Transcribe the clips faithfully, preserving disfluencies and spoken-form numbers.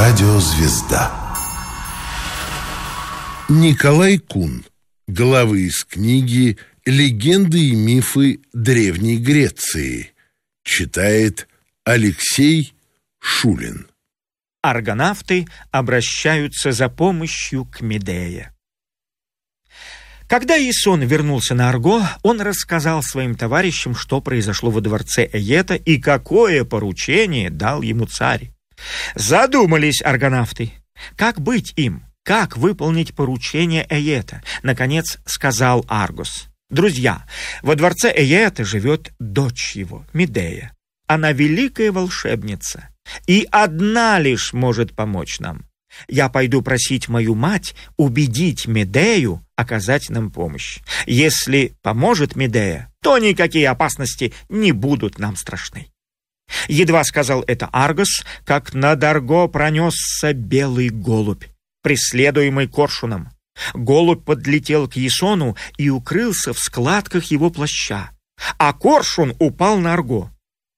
Радиозвезда. Николай Кун. Главы из книги «Легенды и мифы Древней Греции». Читает Алексей Шулин. Аргонавты обращаются за помощью к Медее. Когда Исон вернулся на Арго, он рассказал своим товарищам, что произошло во дворце Эета и какое поручение дал ему царь. Задумались аргонавты, как быть им, как выполнить поручение Эета. Наконец сказал Аргос: «Друзья, во дворце Эета живет дочь его, Медея. Она великая волшебница и одна лишь может помочь нам. Я пойду просить мою мать убедить Медею оказать нам помощь. Если поможет Медея, то никакие опасности не будут нам страшны». Едва сказал это Аргос, как над Арго пронесся белый голубь, преследуемый коршуном. Голубь подлетел к Исону и укрылся в складках его плаща, а коршун упал на Арго.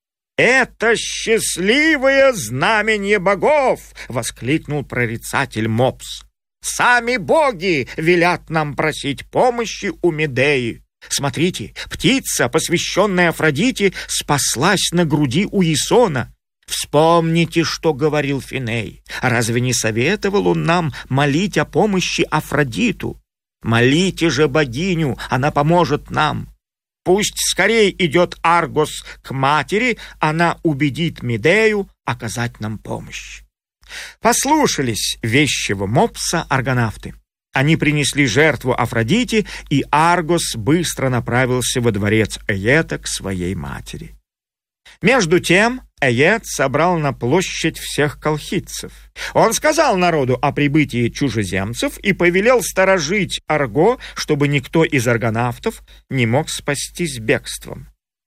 «Это счастливое знамение богов!» — воскликнул прорицатель Мопс. «Сами боги велят нам просить помощи у Медеи. Смотрите, птица, посвященная Афродите, спаслась на груди у Исона. Вспомните, что говорил Финей. Разве не советовал он нам молить о помощи Афродиту? Молите же богиню, она поможет нам. Пусть скорее идет Аргос к матери, она убедит Медею оказать нам помощь». Послушались вещего Мопса аргонавты. Они принесли жертву Афродите, и Аргос быстро направился во дворец Эета к своей матери. Между тем Эет собрал на площадь всех колхидцев. Он сказал народу о прибытии чужеземцев и повелел сторожить Арго, чтобы никто из аргонавтов не мог спастись бегством.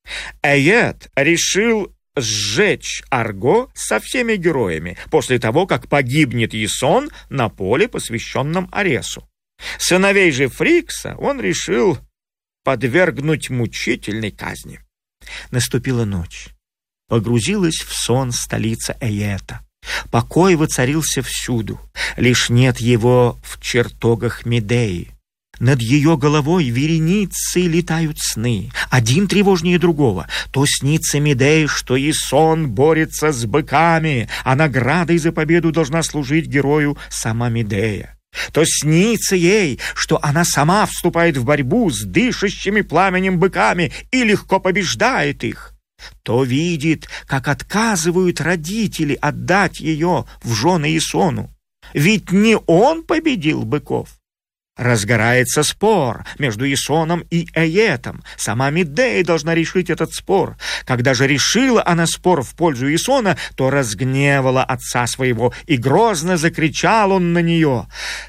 Эет решил сжечь Арго со всеми героями после того, как погибнет Исон на поле, посвященном Аресу. Сыновей же Фрикса он решил подвергнуть мучительной казни. Наступила ночь. Погрузилась в сон столица Эета. Покой воцарился всюду, лишь нет его в чертогах Медеи. Над ее головой вереницей летают сны, один тревожнее другого. То снится Медее, что Исон борется с быками, а наградой за победу должна служить герою сама Медея. То снится ей, что она сама вступает в борьбу с дышащими пламенем быками и легко побеждает их. То видит, как отказывают родители отдать ее в жены Исону. Ведь не он победил быков. Разгорается спор между Исоном и Эетом. Сама Медея должна решить этот спор. Когда же решила она спор в пользу Исона, то разгневала отца своего, и грозно закричал он на нее.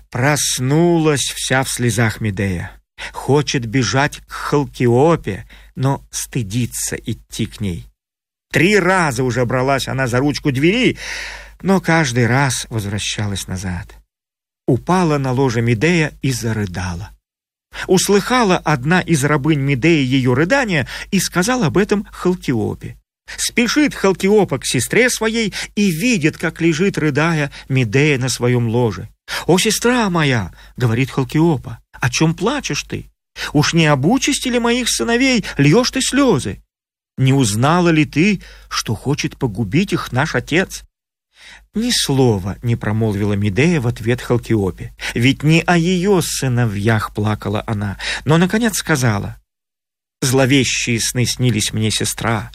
Проснулась вся в слезах Медея. Хочет бежать к Халкиопе, но стыдится идти к ней. Три раза уже бралась она за ручку двери, но каждый раз возвращалась назад. Упала на ложе Медея и зарыдала. Услыхала одна из рабынь Медеи ее рыдания и сказала об этом Халкиопе. Спешит Халкиопа к сестре своей и видит, как лежит, рыдая, Медея на своем ложе. «О, сестра моя!» — говорит Халкиопа. «О чем плачешь ты? Уж не об участи ли моих сыновей льешь ты слезы? Не узнала ли ты, что хочет погубить их наш отец?» Ни слова не промолвила Медея в ответ Халкиопе, ведь не о ее сыновьях плакала она, но, наконец, сказала: «Зловещие сны снились мне, сестра.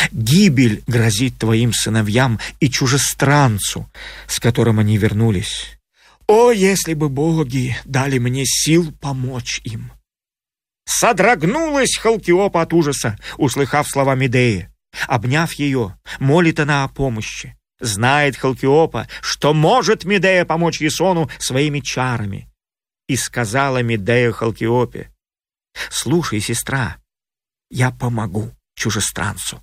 Гибель грозит твоим сыновьям и чужестранцу, с которым они вернулись. О, если бы боги дали мне сил помочь им!» Содрогнулась Халкиопа от ужаса, услыхав слова Медеи. Обняв ее, молит она о помощи. Знает Халкиопа, что может Медея помочь Исону своими чарами. И сказала Медея Халкиопе: «Слушай, сестра, я помогу чужестранцу.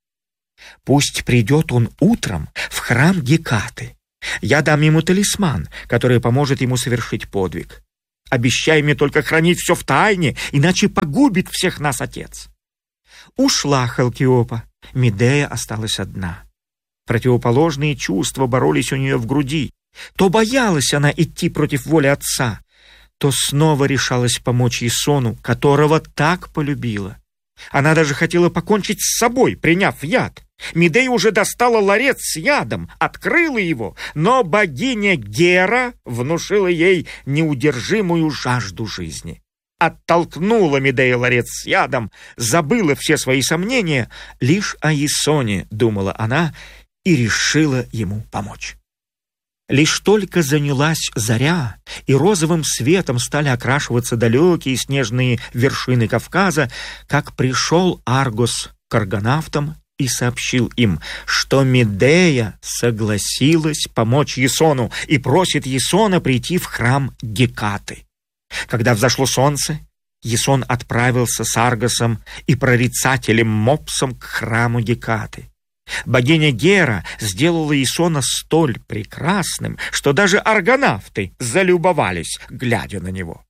Пусть придет он утром в храм Гекаты. Я дам ему талисман, который поможет ему совершить подвиг. Обещай мне только хранить все в тайне, иначе погубит всех нас отец». Ушла Халкиопа, Медея осталась одна. Противоположные чувства боролись у нее в груди. То боялась она идти против воли отца, то снова решалась помочь Ясону, которого так полюбила. Она даже хотела покончить с собой, приняв яд. Медея уже достала ларец с ядом, открыла его, но богиня Гера внушила ей неудержимую жажду жизни. Оттолкнула Медея ларец с ядом, забыла все свои сомнения, лишь о Ясоне думала она и решила ему помочь. Лишь только занялась заря, и розовым светом стали окрашиваться далекие снежные вершины Кавказа, как пришел Аргос к аргонавтам и сообщил им, что Медея согласилась помочь Ясону и просит Ясона прийти в храм Гекаты. Когда взошло солнце, Ясон отправился с Аргосом и прорицателем Мопсом к храму Гекаты. Богиня Гера сделала Ясона столь прекрасным, что даже аргонавты залюбовались, глядя на него.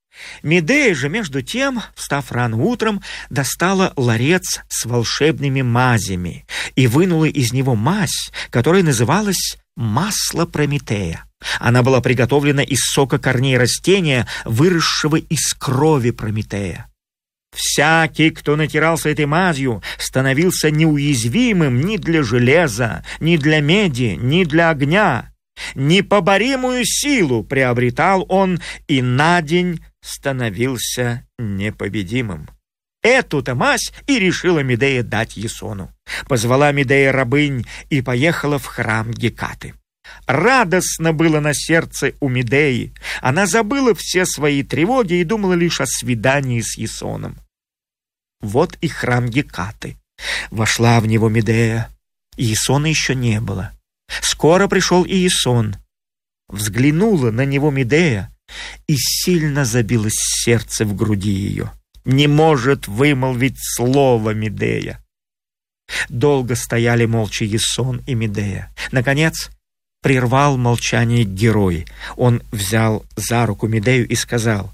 Медея же, между тем, встав рано утром, достала ларец с волшебными мазями и вынула из него мазь, которая называлась масло Прометея. Она была приготовлена из сока корней растения, выросшего из крови Прометея. Всякий, кто натирался этой мазью, становился неуязвимым ни для железа, ни для меди, ни для огня. Непоборимую силу приобретал он и на день становился непобедимым. Эту-то мазь и решила Медея дать Ясону. Позвала Медея рабынь и поехала в храм Гекаты. Радостно было на сердце у Медеи. Она забыла все свои тревоги и думала лишь о свидании с Ясоном. Вот и храм Гекаты. Вошла в него Медея. Ясона еще не было. Скоро пришел и Ясон. Взглянула на него Медея, и сильно забилось сердце в груди ее. Не может вымолвить слово Медея. Долго стояли молча Ясон и Медея. Наконец прервал молчание герой. Он взял за руку Медею и сказал: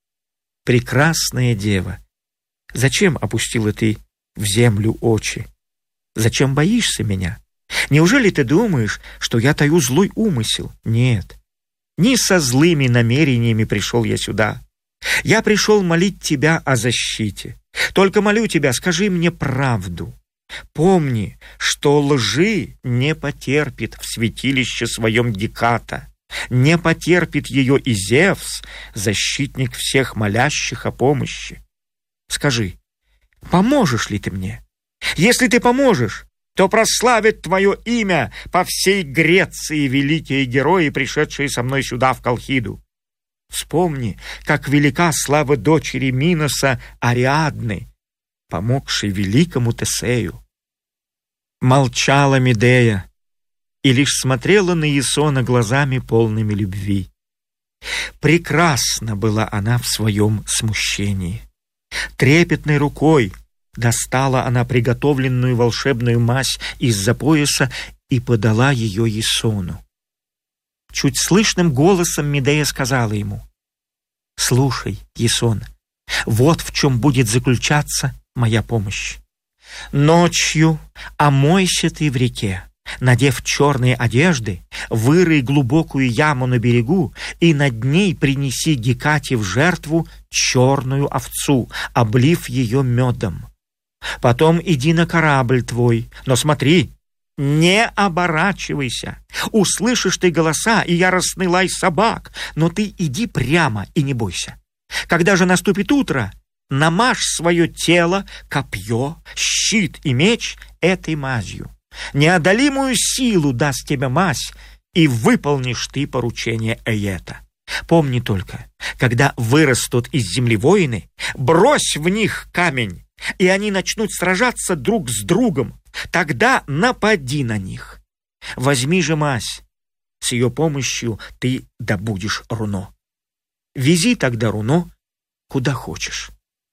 «Прекрасная дева, зачем опустила ты в землю очи? Зачем боишься меня? Неужели ты думаешь, что я таю злой умысел? Нет, не со злыми намерениями пришел я сюда. Я пришел молить тебя о защите. Только молю тебя, скажи мне правду. Помни, что лжи не потерпит в святилище своем Геката. Не потерпит ее и Зевс, защитник всех молящих о помощи. Скажи, поможешь ли ты мне? Если ты поможешь, то прославит твое имя по всей Греции великие герои, пришедшие со мной сюда, в Колхиду. Вспомни, как велика слава дочери Миноса Ариадны, помогшей великому Тесею». Молчала Медея и лишь смотрела на Ясона глазами полными любви. Прекрасна была она в своем смущении. Трепетной рукой достала она приготовленную волшебную мазь из-за пояса и подала ее Ясону. Чуть слышным голосом Медея сказала ему: «Слушай, Ясон, вот в чем будет заключаться моя помощь. Ночью омойся ты в реке, надев черные одежды, вырый глубокую яму на берегу и над ней принеси Гекате в жертву черную овцу, облив ее медом. Потом иди на корабль твой, но смотри, не оборачивайся. Услышишь ты голоса и яростный лай собак, но ты иди прямо и не бойся. Когда же наступит утро, намажь свое тело, копье, щит и меч этой мазью. Неодолимую силу даст тебе мазь, и выполнишь ты поручение Эета. Помни только, когда вырастут из земли воины, брось в них камень, и они начнут сражаться друг с другом. Тогда напади на них. Возьми же мазь, с ее помощью ты добудешь руно. Вези тогда руно куда хочешь».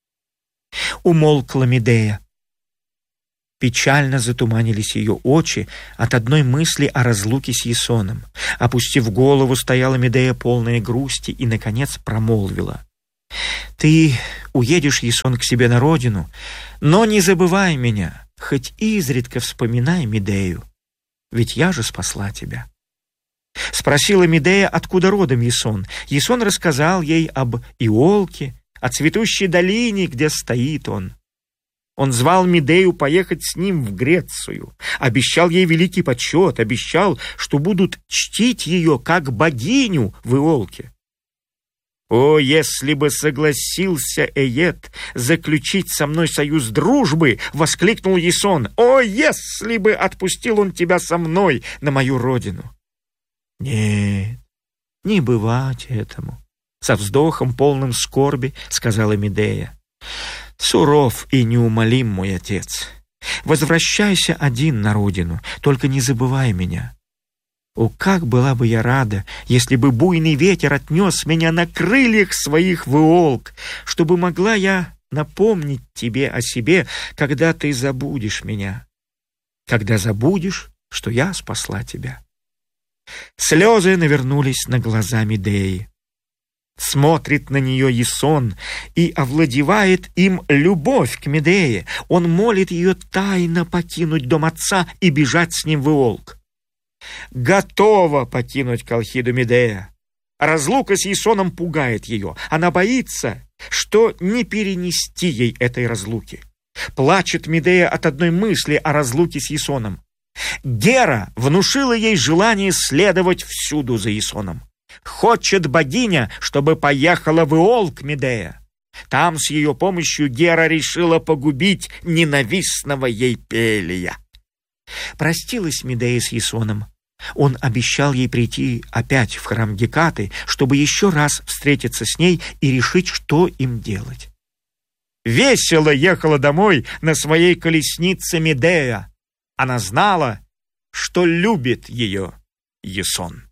Умолкла Медея. Печально затуманились ее очи от одной мысли о разлуке с Ясоном. Опустив голову, стояла Медея полная грусти и, наконец, промолвила: «Ты уедешь, Ясон, к себе на родину, но не забывай меня, хоть изредка вспоминай Медею. ведь я же спасла тебя». Спросила Медея, откуда родом Ясон. Ясон рассказал ей об Иолке, о цветущей долине, где стоит он. Он звал Медею поехать с ним в Грецию, обещал ей великий почет, обещал, что будут чтить ее как богиню в Иолке. «О, если бы согласился Эет заключить со мной союз дружбы!» — воскликнул Ясон. «О, если бы отпустил он тебя со мной на мою родину!» «Нет, не бывать этому», — со вздохом, полным скорби, сказала Медея. «Суров и неумолим мой отец. Возвращайся один на родину, только не забывай меня. О, как была бы я рада, если бы буйный ветер отнес меня на крыльях своих в Иолк, чтобы могла я напомнить тебе о себе, когда ты забудешь меня, когда забудешь, что я спасла тебя». Слезы навернулись на глаза Медеи. Смотрит на нее Ясон, и овладевает им любовь к Медее. Он молит ее тайно покинуть дом отца и бежать с ним в Иолк. Готова покинуть Колхиду Медея. Разлука с Ясоном пугает ее. Она боится, что не перенести ей этой разлуки. Плачет Медея от одной мысли о разлуке с Ясоном. Гера внушила ей желание следовать всюду за Ясоном. Хочет богиня, чтобы поехала в Иолк Медея. Там с ее помощью Гера решила погубить ненавистного ей Пелия. Простилась Медея с Ясоном. Он обещал ей прийти опять в храм Гекаты, чтобы еще раз встретиться с ней и решить, что им делать. Весело ехала домой на своей колеснице Медея. Она знала, что любит ее Ясон.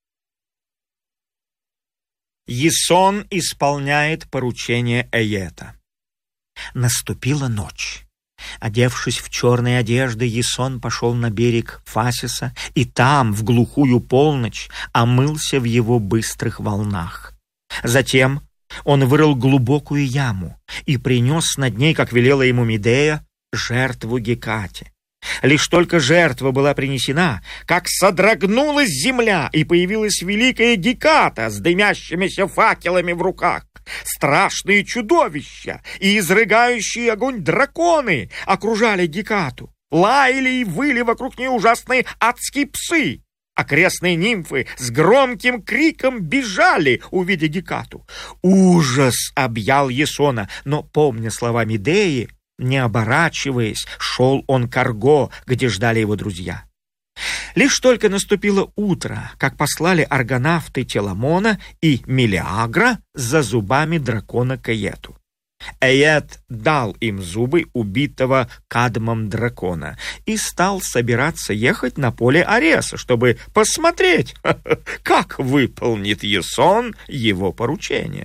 Ясон исполняет поручение Эета. Наступила ночь. Одевшись в черные одежды, Ясон пошел на берег Фасиса и там, в глухую полночь, омылся в его быстрых волнах. Затем он вырыл глубокую яму и принес над ней, как велела ему Медея, жертву Гекате. Лишь только жертва была принесена, как содрогнулась земля, и появилась великая Геката с дымящимися факелами в руках. Страшные чудовища и изрыгающие огонь драконы окружали Гекату. Лаяли и выли вокруг нее ужасные адские псы. Окрестные нимфы с громким криком бежали, увидя Гекату. Ужас объял Ясона, но, помня слова Медеи, не оборачиваясь, шел он к Арго, где ждали его друзья. Лишь только наступило утро, как послали аргонавты Теламона и Мелиагра за зубами дракона к Эету. Эет дал им зубы убитого Кадмом дракона и стал собираться ехать на поле Ареса, чтобы посмотреть, как выполнит Ясон его поручение.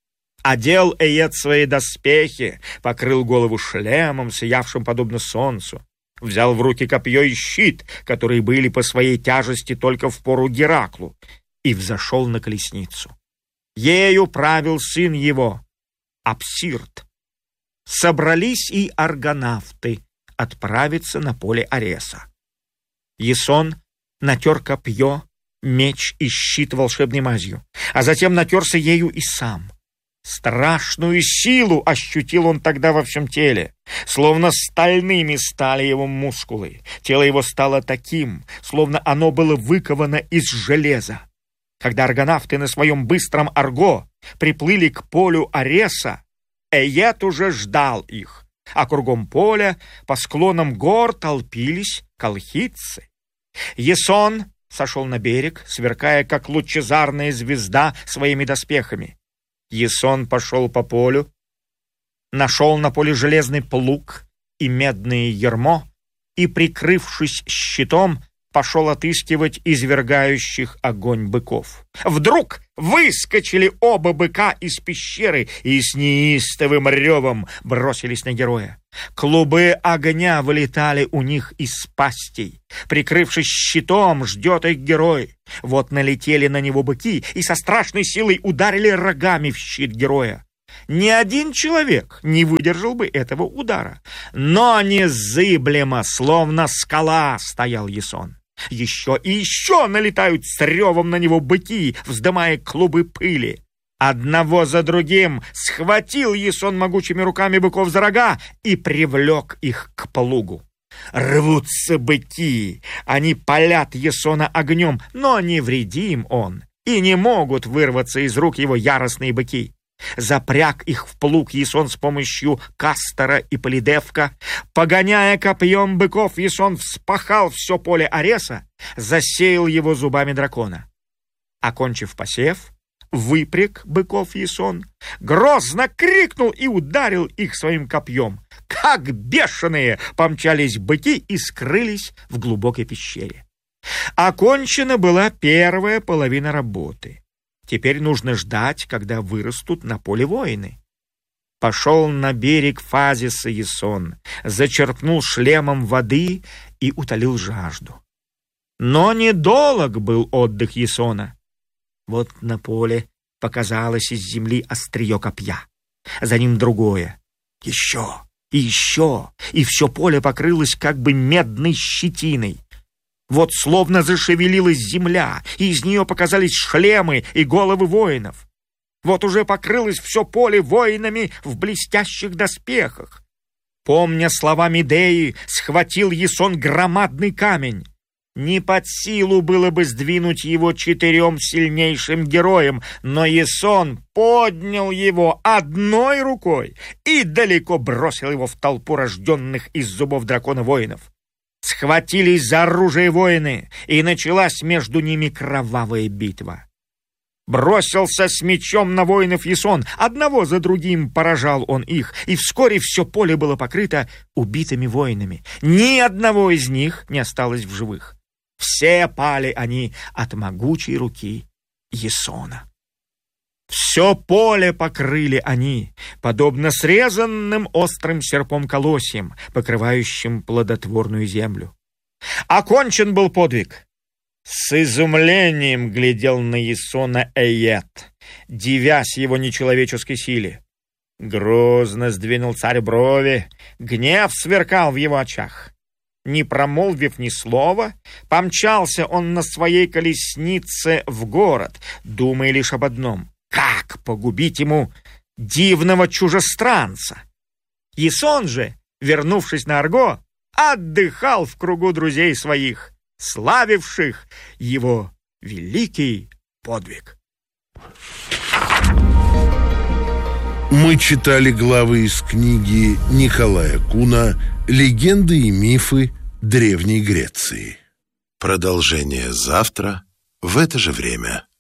Одел Эет свои доспехи, покрыл голову шлемом, сиявшим подобно солнцу. Взял в руки копье и щит, которые были по своей тяжести только впору Гераклу, и взошел на колесницу. Ею правил сын его, Апсирт. Собрались и аргонавты отправиться на поле Ареса. Ясон натер копье, меч и щит волшебной мазью, а затем натерся ею и сам. Страшную силу ощутил он тогда во всем теле, словно стальными стали его мускулы. Тело его стало таким, словно оно было выковано из железа. Когда аргонавты на своем быстром Арго приплыли к полю Ареса, Эет уже ждал их, а кругом поля по склонам гор толпились колхидцы. Ясон сошел на берег, сверкая, как лучезарная звезда, своими доспехами. Ясон пошел по полю, нашел на поле железный плуг и медное ярмо и, прикрывшись щитом, пошел отыскивать извергающих огонь быков. Вдруг выскочили оба быка из пещеры и с неистовым ревом бросились на героя. Клубы огня вылетали у них из пастей. Прикрывшись щитом, ждет их герой. Вот налетели на него быки и со страшной силой ударили рогами в щит героя. Ни один человек не выдержал бы этого удара. Но незыблемо, словно скала, стоял Ясон. Еще и еще налетают с ревом на него быки, вздымая клубы пыли. Одного за другим схватил Ясон могучими руками быков за рога и привлек их к плугу. Рвутся быки, они палят Ясона огнем, но невредим он, и не могут вырваться из рук его яростные быки. Запряг их в плуг Ясон с помощью Кастора и Полидевка. Погоняя копьем быков, Ясон вспахал все поле Ареса, засеял его зубами дракона. Окончив посев, выпряг быков Ясон, грозно крикнул и ударил их своим копьем. Как бешеные помчались быки и скрылись в глубокой пещере. Окончена была первая половина работы. Теперь нужно ждать, когда вырастут на поле воины. Пошел на берег Фазиса Ясон, зачерпнул шлемом воды и утолил жажду. Но недолг был отдых Ясона. Вот на поле показалось из земли острие копья. За ним другое. Еще и еще, и все поле покрылось как бы медной щетиной. Вот словно зашевелилась земля, и из нее показались шлемы и головы воинов. Вот уже покрылось все поле воинами в блестящих доспехах. Помня слова Медеи, схватил Ясон громадный камень. Не под силу было бы сдвинуть его четырем сильнейшим героям, но Ясон поднял его одной рукой и далеко бросил его в толпу рожденных из зубов дракона воинов. Схватились за оружие воины, и началась между ними кровавая битва. Бросился с мечом на воинов Ясон, одного за другим поражал он их, и вскоре все поле было покрыто убитыми воинами. Ни одного из них не осталось в живых. Все пали они от могучей руки Ясона. Все поле покрыли они, подобно срезанным острым серпом колосьям, покрывающим плодотворную землю. Окончен был подвиг. С изумлением глядел на Ясона Эйет, дивясь его нечеловеческой силе. Грозно сдвинул царь брови, гнев сверкал в его очах. Не промолвив ни слова, помчался он на своей колеснице в город, думая лишь об одном — как погубить ему дивного чужестранца. Ясон же, вернувшись на Арго, отдыхал в кругу друзей своих, славивших его великий подвиг. Мы читали главы из книги Николая Куна «Легенды и мифы Древней Греции». Продолжение завтра в это же время.